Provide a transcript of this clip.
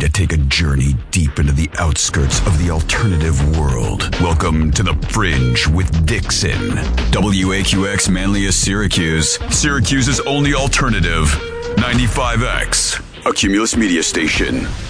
to take a journey deep into the outskirts of the alternative world. Welcome to The Fringe with Dixon. WAQX Manlius Syracuse. Syracuse's only alternative. 95X. A Cumulus media station.